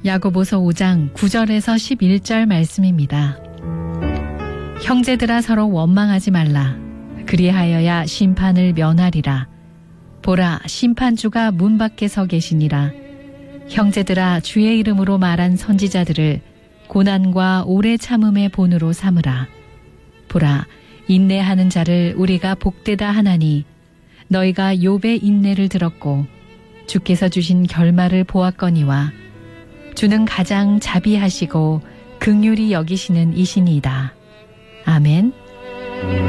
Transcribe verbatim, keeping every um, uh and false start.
야고보서 오 장 구 절에서 십일 절 말씀입니다. 형제들아 서로 원망하지 말라. 그리하여야 심판을 면하리라. 보라, 심판주가 문 밖에 서 계시니라. 형제들아, 주의 이름으로 말한 선지자들을 고난과 오래 참음의 본으로 삼으라. 보라, 인내하는 자를 우리가 복되다 하나니 너희가 욥의 인내를 들었고 주께서 주신 결말을 보았거니와 주는 가장 자비하시고 긍휼히 여기시는 이신이다. 아멘.